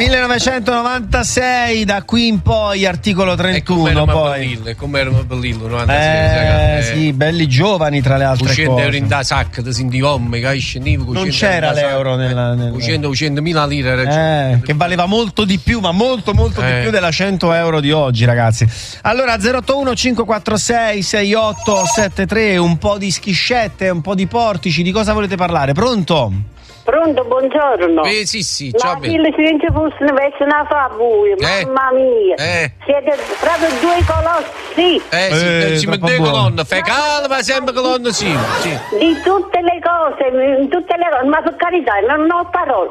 1996, da qui in poi articolo 31. Come erano bellillo 96, sì, belli giovani tra le altre 100 cose. euro in da sacca, ti senti come che scendivo. Non c'era l'euro nella 100.000 lire. Che valeva molto di più, ma molto di più della 100 euro di oggi, ragazzi. Allora 081 546 6873, un po' di schiscette, un po' di portici, di cosa volete parlare? Pronto? Pronto, buongiorno. Sì, ciao. Ma se ci fosse una fa buio, mamma mia. Siete proprio due colossi. Ci mette colonne, fecale, ma sempre colonne sì. Di tutte le cose, ma per carità, non ho parole.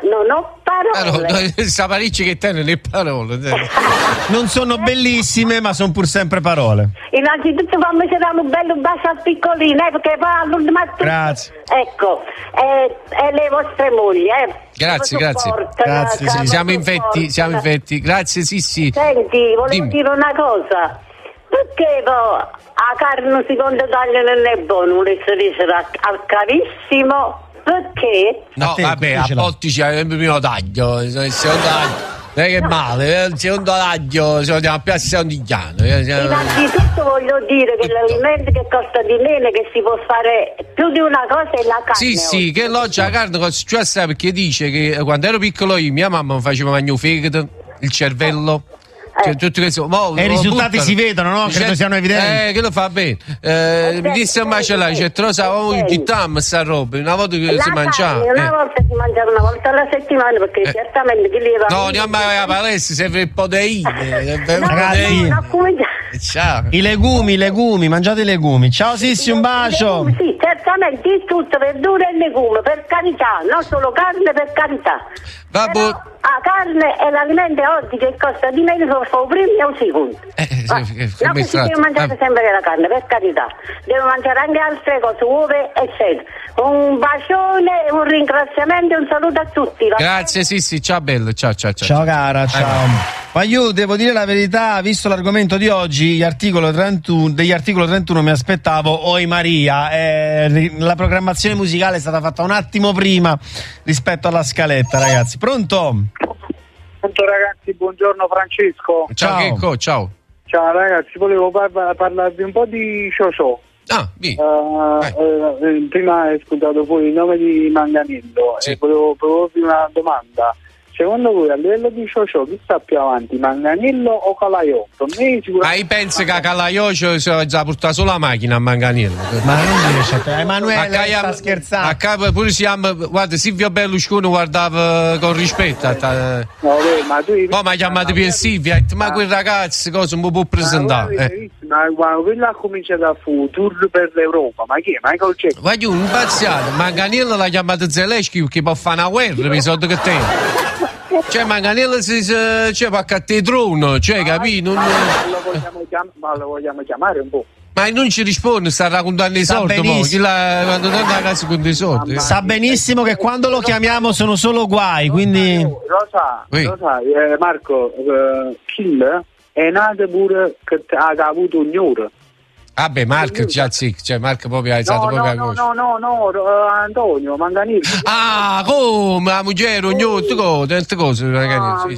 Saparicci che te le parole. Non sono bellissime, ma sono pur sempre parole. Innanzitutto fammi dare un bello bacio al piccolino, perché va all'ultima. Grazie. Ecco, e le vostre mogli, Grazie. Sì, siamo infetti. Grazie, sì. Senti, volevo dire una cosa. Perché la carne secondo taglio non è buona, volesse dire al carissimo? Perché? No, vabbè, a volte c'è il primo taglio, il secondo taglio. Non è che male, il secondo taglio se lo diamo più a Sandigliano. Innanzitutto voglio dire che l'alimento che costa di meno, che si può fare più di una cosa, è la carne. Sì, che oggi la carne costa più assai, perché dice che quando ero piccolo io, mia mamma mi faceva mangiare il fegato, il cervello. Cioè, tutti questi, e i risultati si vedono, no? Credo siano evidenti. Che lo fa bene. Mi disse un macellai, c'è trosa sta roba, una volta che si mangiava. Una volta si mangiava, una volta alla settimana, perché certamente chi leva. No, andiamo a palestra, serve il proteine. Ragazzi, ciao. I legumi, mangiate i legumi. Ciao Sissi, un bacio. Sì, certamente, di tutto, verdure e legumi, per carità, non solo carne, per carità. Vabbè. La carne è l'alimento oggi che costa di meno, sono il primo e il secondo. Non che si deve mangiare sempre la carne, per carità. Deve mangiare anche altre cose, uova, eccetera. Un bacione, un ringraziamento e un saluto a tutti. Grazie, sì, ciao bello, ciao. Ciao cara, ciao. Ma io devo dire la verità, visto l'argomento di oggi, degli articolo 31 mi aspettavo Oi Maria, la programmazione musicale è stata fatta un attimo prima rispetto alla scaletta, ragazzi. Pronto? Pronto ragazzi, buongiorno Francesco. Ciao Checco, ciao. Ciao ragazzi, volevo parlarvi un po' di Ciociò. Prima hai ascoltato poi il nome di Manganello e volevo proporvi una domanda. Secondo voi a livello di Ciociò chi sta più avanti, Manganello o Calaiò? Ma io penso che a Calaiò si è già portato solo la macchina a Manganello. Ma non riesce a te, Emanuele sta scherzando. A capo pure guarda, Silvio Berlusconi guardava con rispetto. No, ma tu mi ha chiamato per Silvia, ma quel ragazzo cosa mi può presentare? Ma quando quello ha cominciato a fare tour per l'Europa, ma chi è? Michael Jackson? Guarda, un pazziato, Manganello l'ha chiamato Zelensky perché può fare una guerra, mi soldi che te. Cioè Manganello può accattare il trono, cioè capito? Ma lo vogliamo chiamare un po'. Ma non ci risponde, sta raccontando i soldi, quando torna a casa con dei soldi. Sa benissimo che quando lo chiamiamo sono solo guai, quindi. Rosa, Marco, Kill è nato pure che ha avuto un gnoro. Vabbè, Marco cioè Marco proprio ha alzato proprio la voce. No, Antonio Manganello. Ah, come la moglie, ognuno, tante cose, ragazzi.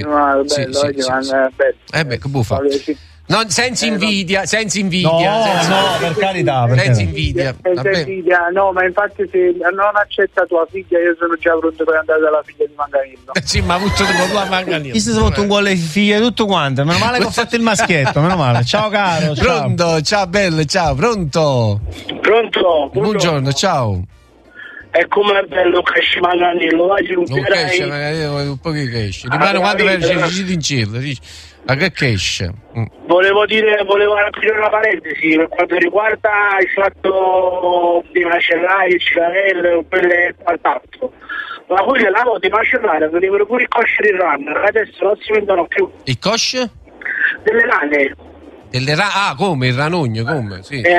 Che buffa. Non, senza invidia. No, per carità. Senza invidia. No, ma infatti se non accetta tua figlia, io sono già pronto per andare dalla figlia di Manganello. Sì, ma avuto la Manganello. Chi si è fatto un gol le figlie tutto quanto? Meno male che ho fatto il maschietto, meno male. Ciao caro, ciao. Pronto, ciao bello, ciao, pronto. Buongiorno, ciao. È come è bello che esce Manganello, un po' che esce. Rimane quando sei in cielo, ma che esce? Volevo aprire una parentesi per quanto riguarda il fatto di macellai, il cigarello, quelle e quant'altro. Ma poi le lavo di macellare venivano pure i cosci di runner, adesso non si vendono più. I cosci? Delle rane. Come? Il ranogno, come? Sì.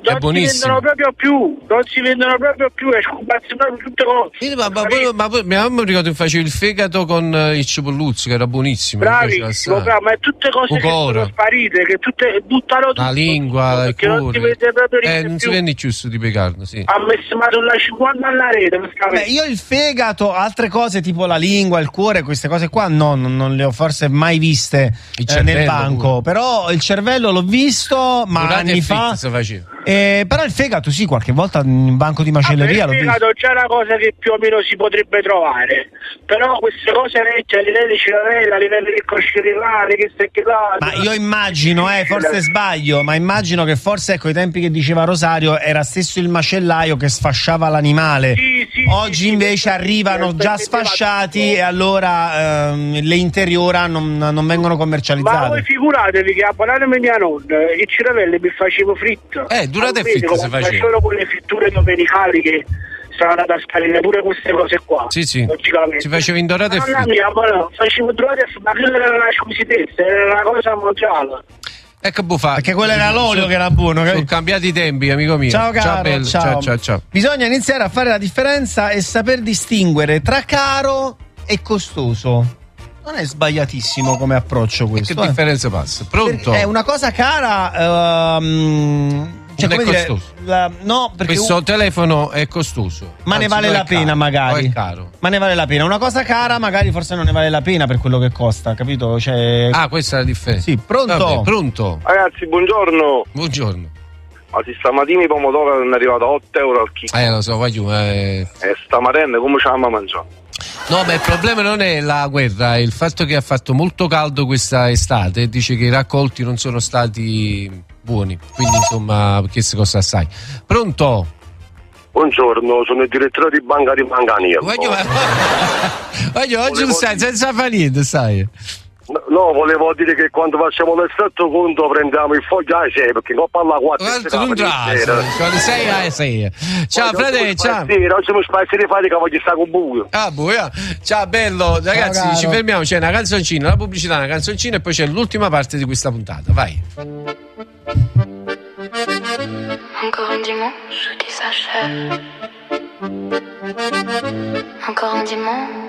buonissimo. Non si vendono proprio più, è scomparso proprio tutte cose. Ma poi mia mamma mi ricordo che facevi il fegato con il cipolluzzo, che era buonissimo. Bravissimo, ma è tutte cose che sono sparite, che buttano tutto. La lingua, il cuore. Non si vede proprio non si vende più sto di pecarno, sì. Ha messo sulla 50 alla rete. Io il fegato, altre cose tipo la lingua, il cuore, queste cose qua non le ho forse mai viste nel banco. Pure. Però il cervello l'ho visto, ma anni fa. Però il fegato sì, qualche volta in banco di macelleria l'ho visto. Il fegato c'è una cosa che più o meno si potrebbe trovare, però queste cose vecchie a livello di ciravella, a livello di coscirilare, che là. Ma io immagino, forse sbaglio, ma immagino che forse ecco ai tempi che diceva Rosario era stesso il macellaio che sfasciava l'animale. Sì, oggi invece arrivano già sfasciati e allora le interiora non vengono commercializzate. Ma voi figuratevi che a banale mia nonna i ciravelli mi facevo fritto. Durate fritto si faceva. Solo con le fritture domenicali che sono andate a scaricare pure queste cose qua. Sì. Si faceva in dorato e fritto. Facevo dorate e fritto, ma quella era una squisitezza, era una cosa mondiale. Ecco buffa. Perché quello era l'olio che era buono. Sono cambiati i tempi, amico mio. Ciao caro, bello. Ciao. Bisogna iniziare a fare la differenza e saper distinguere tra caro e costoso. Non è sbagliatissimo come approccio questo. E che differenza passa? Pronto? È una cosa cara. Cioè, non è costoso. No, perché questo telefono è costoso. Ma ne vale la pena, magari. O è caro. Ma ne vale la pena. Una cosa cara, magari forse non ne vale la pena per quello che costa, capito? Cioè... questa è la differenza. Sì, pronto? Vabbè, pronto. Ragazzi, buongiorno. Ma stamattina i pomodori sono arrivati a 8 euro al chilo. Lo so, voglio. E stamattina come ci abbiamo mangiato? No, ma il problema non è la guerra, è il fatto che ha fatto molto caldo questa estate e dice che i raccolti non sono stati buoni, quindi insomma queste cose assai. Pronto? Buongiorno, sono il direttore di banca di Manganello. Voglio oggi non stai senza fare niente, sai? No, volevo dire che quando facciamo l'estratto conto prendiamo il foglio a 6 perché non parla 4 6. Ciao frate, ciao. Oggi mi spazio di fare che voglio stare con buio. Buia. Ciao bello, ragazzi, ciao, ci fermiamo, c'è una canzoncina, la pubblicità, una canzoncina e poi c'è l'ultima parte di questa puntata, vai. Encore un dimanche qui s'achève. Encore un dimanche